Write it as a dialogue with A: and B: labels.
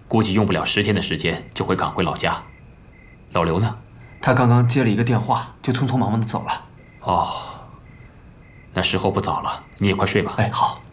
A: 估计用不了10天的时间就会赶回老家。老刘呢？
B: 他刚刚接了一个电话，就匆匆忙忙的走了。
A: 哦，那时候不早了，你也快睡吧。
B: 哎，好。